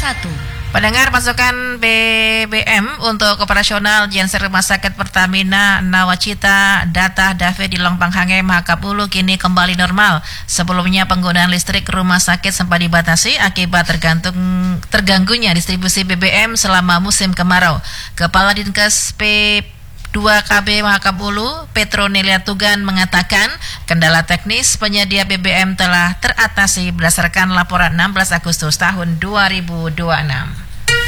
1. Pendengar, pasokan BBM untuk operasional genser Rumah Sakit Pertamina Nawacita Data Dave di Longpanghange Mahakabulu kini kembali normal. Sebelumnya penggunaan listrik rumah sakit sempat dibatasi akibat terganggunya distribusi BBM selama musim kemarau. Kepala Dinkes P2KB Mahakabulu, Petronelia Tugan, mengatakan kendala teknis penyedia BBM telah teratasi berdasarkan laporan 16 Agustus tahun 2026.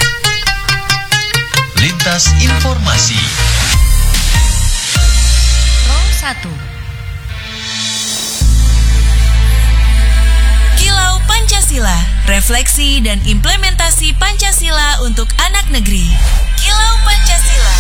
Lintas informasi. Pro 1. Kilau Pancasila, refleksi dan implementasi Pancasila untuk anak negeri. Kilau Pancasila.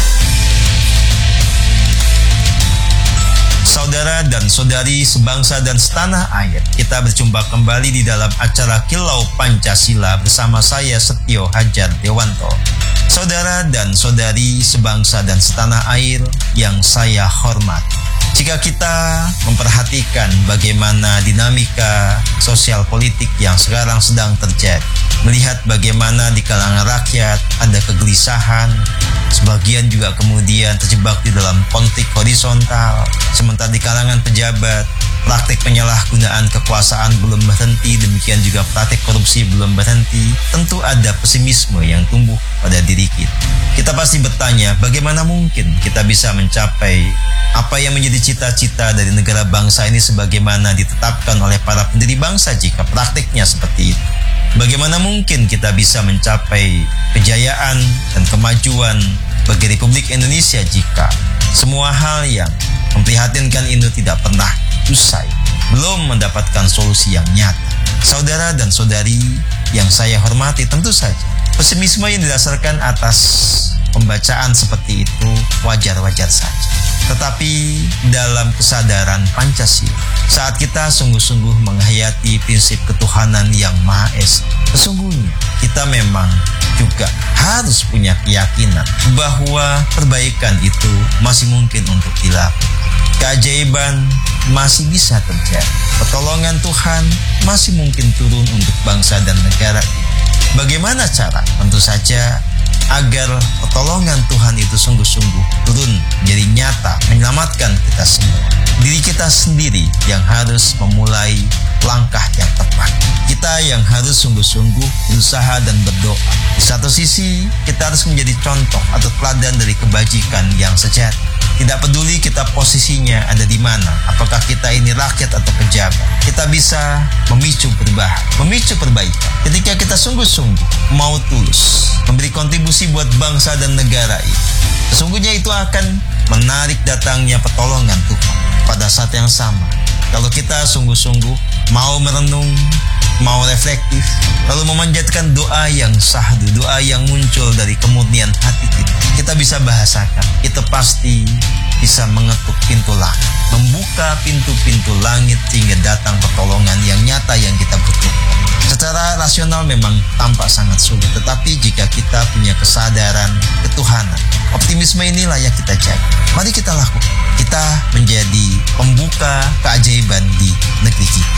Saudara dan saudari sebangsa dan setanah air, kita berjumpa kembali di dalam acara Kilau Pancasila bersama saya Setio Hajar Dewanto. Saudara dan saudari sebangsa dan setanah air yang saya hormati, jika kita memperhatikan bagaimana dinamika sosial politik yang sekarang sedang terjadi, melihat bagaimana di kalangan rakyat ada kegelisahan, sebagian juga kemudian terjebak di dalam konflik horizontal, sementara di kalangan pejabat praktik penyalahgunaan kekuasaan belum berhenti, demikian juga praktik korupsi belum berhenti, tentu ada pesimisme yang tumbuh pada diri kita. Kita pasti bertanya, bagaimana mungkin kita bisa mencapai apa yang menjadi cita-cita dari negara bangsa ini sebagaimana ditetapkan oleh para pendiri bangsa jika praktiknya seperti itu? Bagaimana mungkin kita bisa mencapai kejayaan dan kemajuan bagi Republik Indonesia jika semua hal yang memprihatinkan itu tidak pernah usai, belum mendapatkan solusi yang nyata? Saudara dan saudari yang saya hormati, tentu saja pesimisme yang didasarkan atas pembacaan seperti itu wajar-wajar saja. Tetapi dalam kesadaran Pancasila, saat kita sungguh-sungguh menghayati prinsip ketuhanan yang Maha Esa, sesungguhnya kita memang juga harus punya keyakinan bahwa perbaikan itu masih mungkin untuk dilakukan. Keajaiban masih bisa terjadi. Pertolongan Tuhan masih mungkin turun untuk bangsa dan negara ini. Bagaimana cara? Tentu saja agar pertolongan Tuhan itu sungguh-sungguh turun menjadi nyata, menyelamatkan kita semua. Diri kita sendiri yang harus memulai langkah yang tepat. Kita yang harus sungguh-sungguh berusaha dan berdoa. Di satu sisi, kita harus menjadi contoh atau teladan dari kebajikan yang sejati. Tidak peduli kita posisinya ada di mana, apakah kita ini rakyat atau pejabat, kita bisa memicu perubahan, memicu perbaikan. Ketika kita sungguh-sungguh mau tulus memberi kontribusi buat bangsa dan negara ini, sesungguhnya itu akan menarik datangnya pertolongan Tuhan. Pada saat yang sama, kalau kita sungguh-sungguh mau merenung, mau reflektif, lalu memanjatkan doa yang sahdu, doa yang muncul dari kemurnian hati kita bisa bahasakan, kita pasti bisa mengetuk pintu langit, membuka pintu-pintu langit sehingga datang pertolongan yang nyata yang kita butuhkan. Secara rasional memang tampak sangat sulit, tetapi jika kita punya kesadaran ketuhanan, optimisme ini layak kita jaga. Mari kita lakukan. Kita menjadi pembuka keajaiban di negeri kita.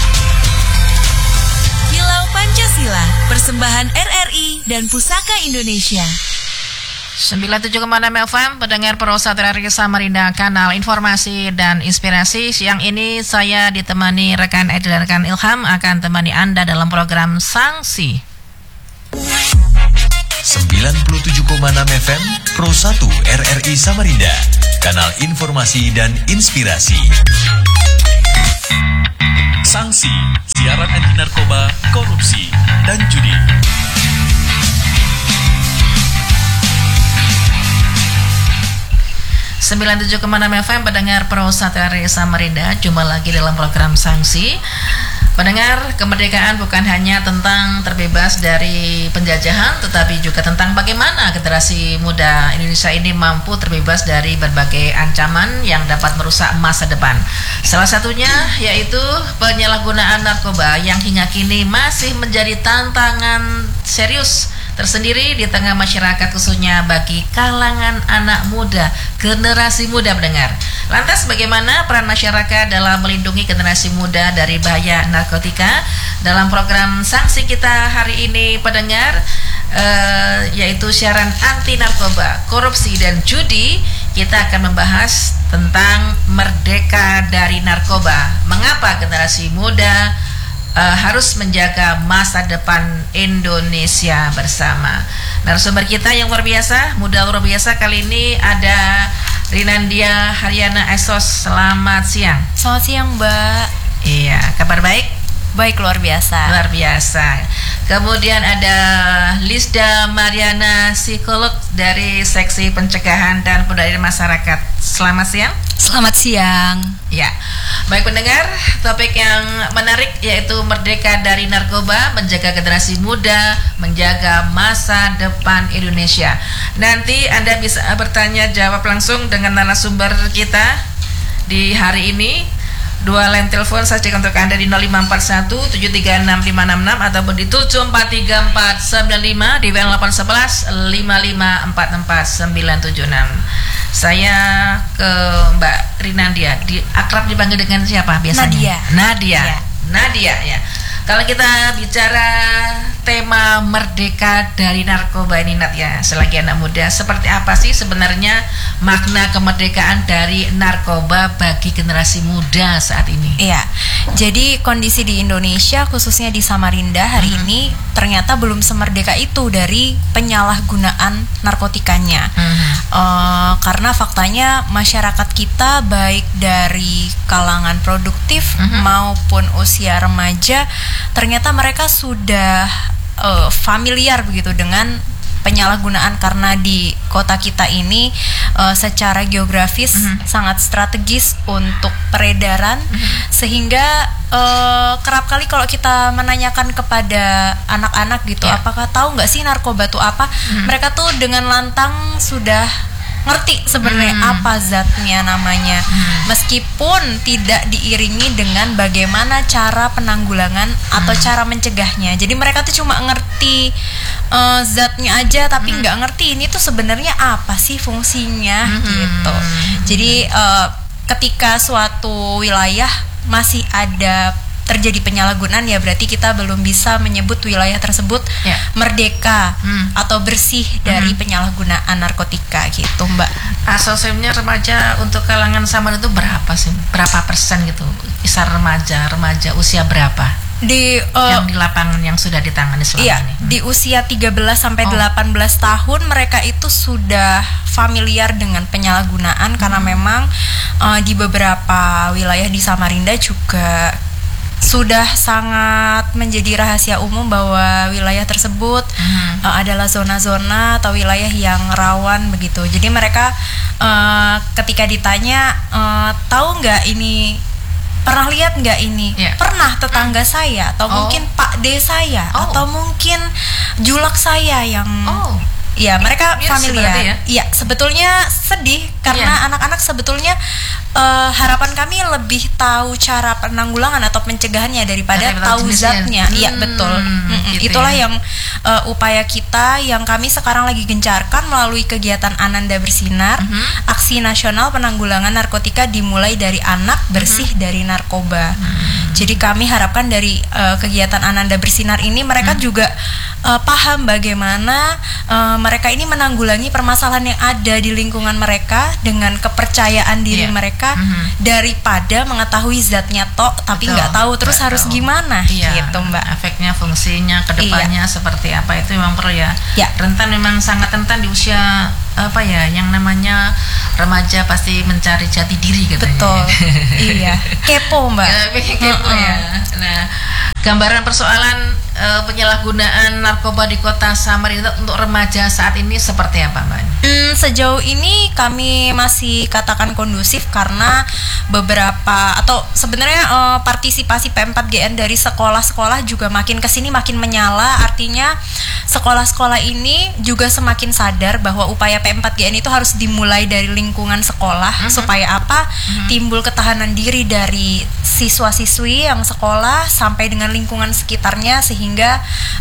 Kilau Pancasila, persembahan RRI dan Pusaka Indonesia. 97,6 FM, pendengar Pro 1 RRI Samarinda, kanal informasi dan inspirasi. Siang ini saya ditemani rekan Edi dan rekan Ilham akan temani Anda dalam program Sanksi. 97,6 FM Pro 1 RRI Samarinda, kanal informasi dan inspirasi. Sanksi, siaran anti narkoba, korupsi, dan judi. 97,6 FM, pendengar Pro 1 RRI Samarinda, jumpa lagi dalam program Sanksi. Pendengar, kemerdekaan bukan hanya tentang terbebas dari penjajahan, tetapi juga tentang bagaimana generasi muda Indonesia ini mampu terbebas dari berbagai ancaman yang dapat merusak masa depan. Salah satunya yaitu penyalahgunaan narkoba yang hingga kini masih menjadi tantangan serius tersendiri di tengah masyarakat, khususnya bagi kalangan anak muda, generasi muda pendengar. Lantas bagaimana peran masyarakat dalam melindungi generasi muda dari bahaya narkotika? Dalam program Sanksi kita hari ini pendengar, yaitu siaran anti narkoba, korupsi dan judi. Kita akan membahas tentang merdeka dari narkoba. Mengapa generasi muda harus menjaga masa depan Indonesia bersama. Narasumber kita yang luar biasa, muda luar biasa kali ini ada Rinandia Haryana Esos. Selamat siang. Selamat siang, Mbak. Iya, kabar baik? Baik, luar biasa. Luar biasa. Kemudian ada Lisda Mariana, psikolog dari Seksi Pencegahan dan Pemberdayaan Masyarakat. Selamat siang. Selamat siang. Ya, baik pendengar, topik yang menarik yaitu merdeka dari narkoba, menjaga generasi muda, menjaga masa depan Indonesia. Nanti Anda bisa bertanya jawab langsung dengan narasumber kita di hari ini. Dua line telepon saya cek untuk Anda di 0541 736 566 ataupun di 7434495 di 0811 5544 976. Saya ke Mbak Rinandia, akrab dipanggil dengan siapa biasanya? Nadia. Ya. Nadia ya. Kalau kita bicara tema merdeka dari narkoba ini, Nat, ya, selagi anak muda, seperti apa sih sebenarnya makna kemerdekaan dari narkoba bagi generasi muda saat ini? Iya, jadi kondisi di Indonesia, khususnya di Samarinda hari ini, ternyata belum semerdeka itu dari penyalahgunaan narkotikanya. Karena faktanya masyarakat kita, baik dari kalangan produktif maupun usia remaja, ternyata mereka sudah familiar begitu dengan penyalahgunaan, karena di kota kita ini secara geografis sangat strategis untuk peredaran, sehingga kerap kali kalau kita menanyakan kepada anak-anak gitu, apakah tahu nggak sih narkoba itu apa, mereka tuh dengan lantang sudah ngerti sebenarnya apa zatnya namanya, meskipun tidak diiringi dengan bagaimana cara penanggulangan atau cara mencegahnya. Jadi mereka tuh cuma ngerti zatnya aja, tapi nggak ngerti ini tuh sebenarnya apa sih fungsinya gitu. Jadi ketika suatu wilayah masih ada terjadi penyalahgunaan, ya berarti kita belum bisa menyebut wilayah tersebut merdeka atau bersih dari penyalahgunaan narkotika gitu, Mbak. Asosiasinya remaja untuk kalangan Samarinda itu berapa sih? Berapa persen gitu? Kisar remaja usia berapa? Yang di lapangan yang sudah ditangani selama ini. Di usia 13 sampai 18 tahun mereka itu sudah familiar dengan penyalahgunaan, karena memang di beberapa wilayah di Samarinda juga sudah sangat menjadi rahasia umum bahwa wilayah tersebut adalah zona-zona atau wilayah yang rawan begitu. Jadi mereka ketika ditanya, tahu nggak ini, pernah lihat nggak ini, pernah tetangga saya atau mungkin Pak D saya atau mungkin julak saya yang ya mereka familiar. Iya, sebetulnya sedih karena anak-anak sebetulnya harapan kami lebih tahu cara penanggulangan atau pencegahannya daripada tahu zatnya. Iya, betul. Gitu itulah yang upaya kita yang kami sekarang lagi gencarkan melalui kegiatan Ananda Bersinar, aksi nasional penanggulangan narkotika dimulai dari anak, bersih dari narkoba. Jadi kami harapkan dari kegiatan Ananda Bersinar ini mereka juga paham bagaimana mereka ini menanggulangi permasalahan yang ada di lingkungan mereka dengan kepercayaan diri mereka, daripada mengetahui zatnya tapi nggak tahu terus harus gimana gitu, Mbak. Efeknya, fungsinya, kedepannya seperti apa, itu memang perlu rentan, memang sangat rentan di usia apa ya, yang namanya remaja pasti mencari jati diri katanya. Betul. Iya, kepo, Mbak. Kepo ya. Nah, gambaran persoalan penyalahgunaan narkoba di kota Samarinda untuk remaja saat ini seperti apa, Mbak? Sejauh ini kami masih katakan kondusif, karena beberapa atau sebenarnya partisipasi P4GN dari sekolah-sekolah juga makin kesini makin menyala. Artinya sekolah-sekolah ini juga semakin sadar bahwa upaya P4GN itu harus dimulai dari lingkungan sekolah. Supaya apa? Timbul ketahanan diri dari siswa-siswi yang sekolah sampai dengan lingkungan sekitarnya, sehingga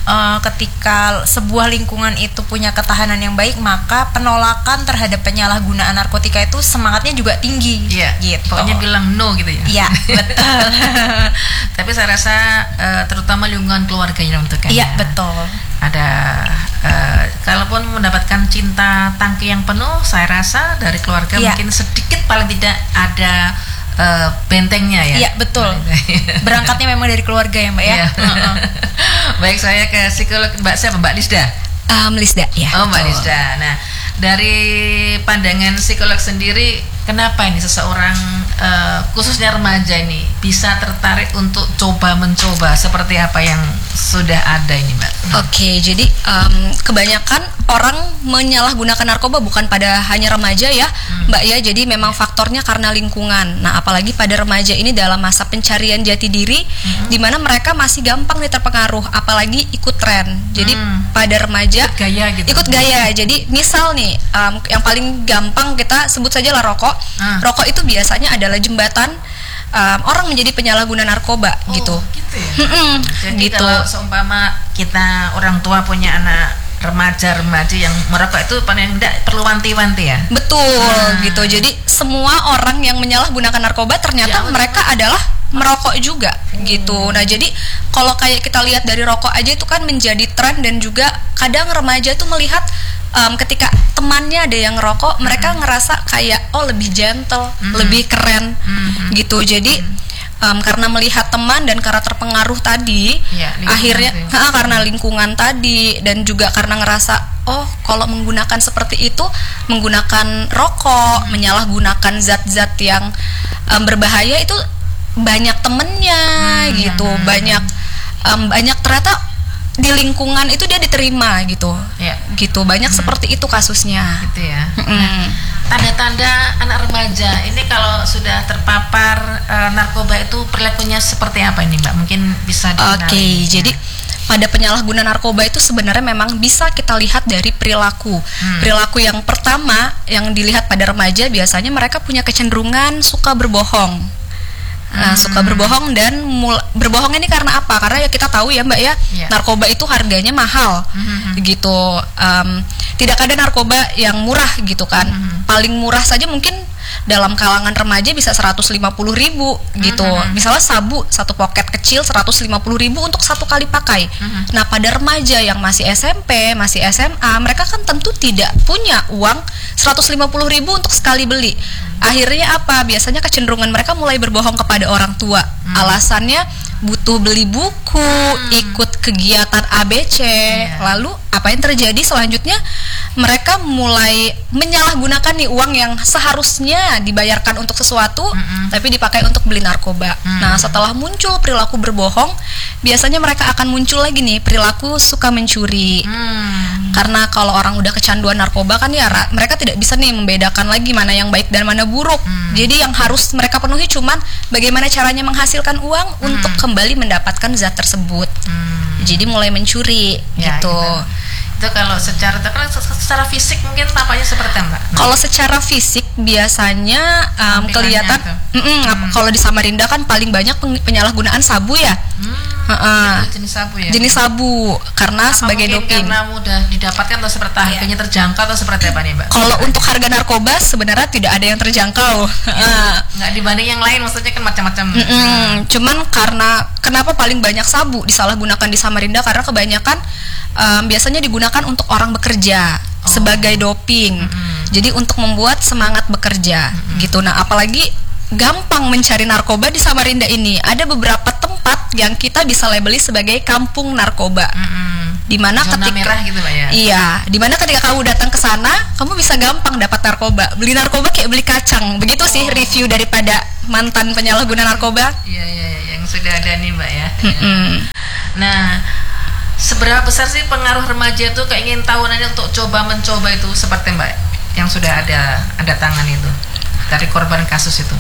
ketika sebuah lingkungan itu punya ketahanan yang baik, maka penolakan terhadap penyalahgunaan narkotika itu semangatnya juga tinggi. Gitu. Pokoknya bilang no gitu ya. Iya, betul. Tapi saya rasa terutama lingkungan keluarga yang menentukan. Iya, betul. Ada Kalaupun mendapatkan cinta tangki yang penuh, saya rasa dari keluarga Iya. mungkin sedikit paling tidak ada bentengnya ya. Iya, betul. Berangkatnya memang dari keluarga ya, Mbak ya. Iya. Baik, saya ke psikolog Mbak siapa? Mbak Lisda. Lisda ya. Oh, Mbak betul. Lisda. Nah, dari pandangan psikolog sendiri, kenapa ini seseorang khususnya remaja ini bisa tertarik untuk coba mencoba seperti apa yang sudah ada ini, Mbak? Oke, jadi kebanyakan orang menyalahgunakan narkoba bukan pada hanya remaja ya, Mbak ya. Jadi memang faktornya karena lingkungan. Nah, apalagi pada remaja ini dalam masa pencarian jati diri, di mana mereka masih gampang nih terpengaruh, apalagi ikut tren. Jadi pada remaja Ikut gaya gitu. Ikut gaya. Jadi misal nih, yang paling gampang kita sebut saja lah rokok. Rokok itu biasanya adalah jembatan orang menjadi penyalahguna narkoba gitu. Gitu ya. Jadi Gitu. kalau seumpama kita orang tua punya anak remaja yang merokok itu paling tidak perlu wanti-wanti ya. Betul gitu. Jadi semua orang yang menyalahgunakan narkoba ternyata Ya, mereka adalah merokok juga gitu. Nah, jadi kalau kayak kita lihat dari rokok aja itu kan menjadi tren, dan juga kadang remaja tuh melihat ketika temannya ada yang ngerokok, mereka ngerasa kayak lebih gentle, lebih keren gitu. Jadi karena melihat teman dan karena terpengaruh tadi, Ya, lingkungan akhirnya sih. karena lingkungan tadi, dan juga karena ngerasa kalau menggunakan seperti itu, menggunakan rokok, menyalahgunakan zat-zat yang berbahaya itu banyak temennya gitu, banyak ternyata di lingkungan itu dia diterima gitu. Ya. Gitu, banyak seperti itu kasusnya. Gitu ya. Nah, tanda-tanda anak remaja ini kalau sudah terpapar narkoba itu perilakunya seperti apa ini, Mbak? Mungkin bisa dikenali. Oke, jadi pada penyalahguna narkoba itu sebenarnya memang bisa kita lihat dari perilaku. Perilaku yang pertama yang dilihat pada remaja, biasanya mereka punya kecenderungan suka berbohong. Nah, suka berbohong, dan berbohong ini karena apa? Karena ya kita tahu ya, Mbak ya, Iya. narkoba itu harganya mahal gitu. Tidak ada narkoba yang murah gitu kan. Paling murah saja mungkin dalam kalangan remaja bisa 150.000 gitu. Misalnya sabu satu poket kecil 150.000 untuk satu kali pakai. Nah, pada remaja yang masih SMP, masih SMA, mereka kan tentu tidak punya uang 150.000 untuk sekali beli. Akhirnya apa? Biasanya kecenderungan mereka mulai berbohong kepada orang tua. Alasannya butuh beli buku, ikut kegiatan ABC. Lalu apa yang terjadi selanjutnya? Mereka mulai menyalahgunakan nih uang yang seharusnya dibayarkan untuk sesuatu, tapi dipakai untuk beli narkoba. Nah, setelah muncul perilaku berbohong, biasanya mereka akan muncul lagi nih perilaku suka mencuri. Karena kalau orang udah kecanduan narkoba kan ya, mereka tidak bisa nih membedakan lagi mana yang baik dan mana buruk. Jadi yang harus mereka penuhi cuman bagaimana caranya menghasilkan uang untuk kembali mendapatkan zat tersebut. Jadi mulai mencuri Ya, gitu. Itu kalau secara fisik mungkin tampaknya seperti apa, Mbak? Kalau secara fisik biasanya Tampilannya kelihatan kalau di Samarinda kan paling banyak penyalahgunaan sabu ya. Itu jenis sabu ya. Jenis sabu karena Apa sebagai mungkin doping. karena mudah didapatkan atau seperti harganya terjangkau atau seperti apa nih, Mbak? Kalau untuk harga narkoba sebenarnya tidak ada yang terjangkau. Nggak dibanding yang lain, maksudnya kan macam-macam. Cuman karena kenapa paling banyak sabu disalahgunakan di Samarinda, karena kebanyakan biasanya digunakan untuk orang bekerja sebagai doping. Jadi untuk membuat semangat bekerja gitu. Nah, apalagi gampang mencari narkoba di Samarinda ini. Ada beberapa tempat yang kita bisa labeli sebagai kampung narkoba. Di mana Zona merah gitu, Mbak ya. Iya, di mana ketika kamu datang ke sana, kamu bisa gampang dapat narkoba. Beli narkoba kayak beli kacang. Begitu sih review daripada mantan penyalahguna narkoba. Iya, yang sudah ada nih, Mbak ya. Nah, seberapa besar sih pengaruh remaja itu keingin tahunannya untuk coba-mencoba itu seperti Mbak yang sudah ada tangan itu dari korban kasus itu?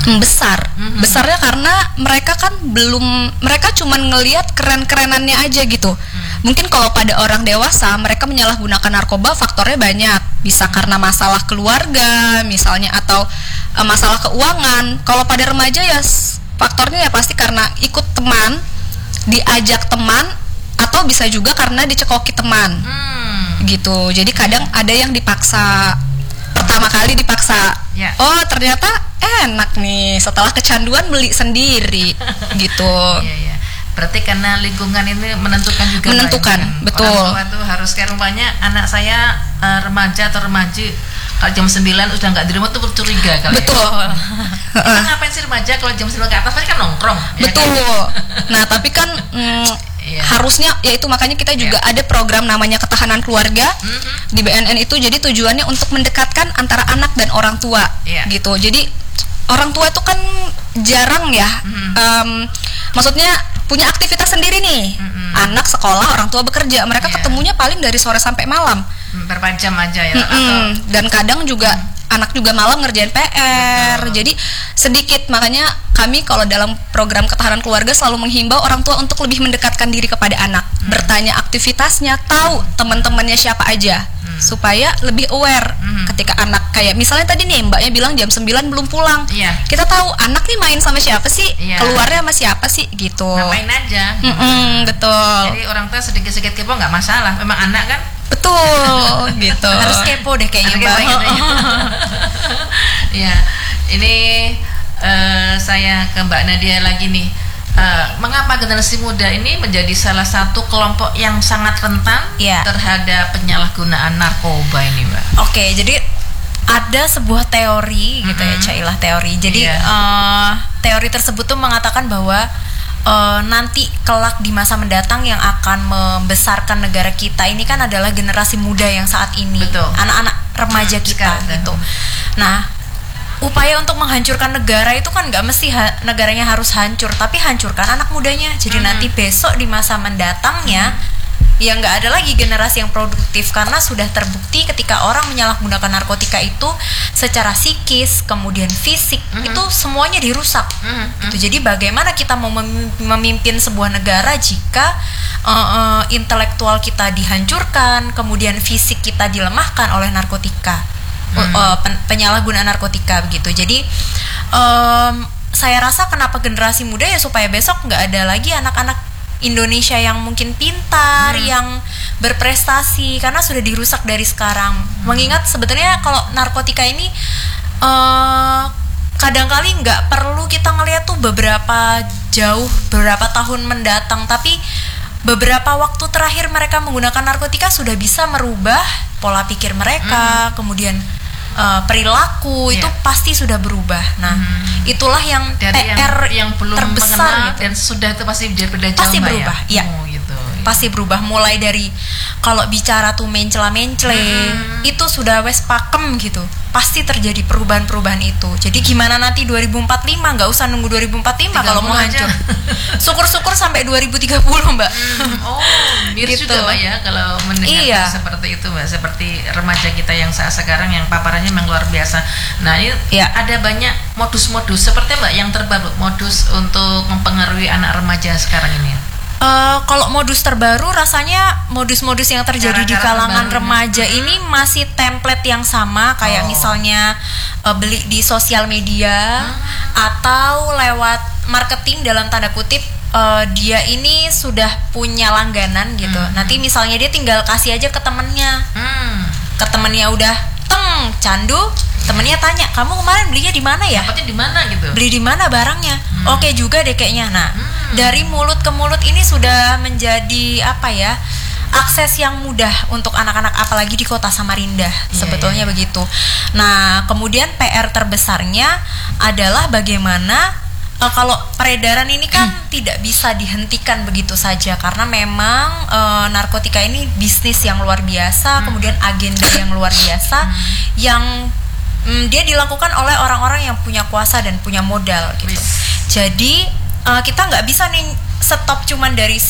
Besarnya karena mereka kan mereka cuman ngelihat keren-kerenannya aja gitu. Mungkin kalau pada orang dewasa mereka menyalahgunakan narkoba faktornya banyak, bisa karena masalah keluarga misalnya, atau masalah keuangan. Kalau pada remaja ya faktornya ya pasti karena ikut teman, diajak teman, atau bisa juga karena dicekoki teman gitu. Jadi kadang ada yang dipaksa, pertama kali dipaksa, Ya. oh ternyata enak nih, setelah kecanduan beli sendiri gitu. Iya. Berarti karena lingkungan ini menentukan juga. Menentukan, Mbak, betul. Orang tua tuh harus kayak rupanya anak saya remaja atau remaji kalau jam 9 udah nggak di rumah tuh bercuriga kali. Betul. Kita ngapain sih remaja kalau jam 9 ke atas pasti kan nongkrong. Betul. Ya kan? Nah, tapi kan Iya. harusnya yaitu makanya kita juga ada program namanya ketahanan keluarga di BNN itu, jadi tujuannya untuk mendekatkan antara anak dan orang tua gitu. Jadi orang tua itu kan jarang ya, maksudnya punya aktivitas sendiri nih. Anak sekolah, orang tua bekerja, mereka ketemunya paling dari sore sampai malam. Berapa jam aja ya. Dan kadang juga anak juga malam ngerjain PR. Jadi sedikit, makanya kami kalau dalam program ketahanan keluarga selalu menghimbau orang tua untuk lebih mendekatkan diri kepada anak, bertanya aktivitasnya, tahu teman-temannya siapa aja, supaya lebih aware ketika anak kayak misalnya tadi nih mbaknya bilang jam 9 belum pulang. Kita tahu anak nih main sama siapa sih, keluarnya sama siapa sih gitu. Main aja. Betul. Jadi orang tua sedikit-sedikit kepo nggak masalah, memang anak kan. Betul gitu. Harus kepo deh kayaknya Mbak. Ya, ini saya ke Mbak Nadia lagi nih. Mengapa generasi muda ini menjadi salah satu kelompok yang sangat rentan terhadap penyalahgunaan narkoba ini, Mbak? Oke, jadi ada sebuah teori gitu ya, Cailah teori. Jadi teori tersebut tuh mengatakan bahwa nanti kelak di masa mendatang yang akan membesarkan negara kita ini kan adalah generasi muda yang saat ini, anak-anak remaja kita gitu. Nah, upaya untuk menghancurkan negara itu kan nggak mesti negaranya harus hancur, tapi hancurkan anak mudanya. Jadi nanti besok di masa mendatangnya ya nggak ada lagi generasi yang produktif, karena sudah terbukti ketika orang menyalahgunakan narkotika itu secara psikis kemudian fisik itu semuanya dirusak gitu. Jadi bagaimana kita mau memimpin sebuah negara jika intelektual kita dihancurkan, kemudian fisik kita dilemahkan oleh narkotika, penyalahgunaan narkotika begitu. Jadi saya rasa kenapa generasi muda ya supaya besok nggak ada lagi anak-anak Indonesia yang mungkin pintar, yang berprestasi, karena sudah dirusak dari sekarang. Mengingat sebenarnya kalau narkotika ini kadang-kali nggak perlu kita ngeliat tuh beberapa tahun mendatang, tapi beberapa waktu terakhir mereka menggunakan narkotika sudah bisa merubah pola pikir mereka, kemudian perilaku itu pasti sudah berubah. Nah, itulah yang dari PR yang belum terbesar mengenal dan sudah itu pasti berbeda jauh. Pasti berubah, ya. Gitu. Pasti berubah, mulai dari kalau bicara tuh mencela-mencele itu sudah wes pakem gitu. Pasti terjadi perubahan-perubahan itu. Jadi gimana nanti 2045, nggak usah nunggu 2045 kalau mau hancur. Syukur-syukur sampai 2030, Mbak. Miris gitu. juga Mbak ya kalau mendengar seperti itu, Mbak. Seperti remaja kita yang saat sekarang yang paparannya memang luar biasa. Nah, ini ada banyak modus-modus seperti Mbak yang terbaru, modus untuk mempengaruhi anak remaja sekarang ini. Kalau modus terbaru rasanya modus-modus yang terjadi di kalangan remaja ini masih template yang sama, kayak misalnya beli di sosial media atau lewat marketing dalam tanda kutip. Dia ini sudah punya langganan gitu. Nanti misalnya dia tinggal kasih aja ke temennya, ke temennya udah candu, temennya tanya, kamu kemarin belinya di mana ya? Dapatnya di mana gitu? Beli di mana barangnya? Oke juga deh kayaknya. Nah, dari mulut ke mulut ini sudah menjadi apa ya? Akses yang mudah untuk anak-anak, apalagi di kota Samarinda, sebetulnya begitu. Nah, kemudian PR terbesarnya adalah bagaimana kalau peredaran ini kan tidak bisa dihentikan begitu saja, karena memang narkotika ini bisnis yang luar biasa, kemudian agenda yang luar biasa yang dia dilakukan oleh orang-orang yang punya kuasa dan punya modal gitu. Jadi kita nggak bisa nih stop cuman dari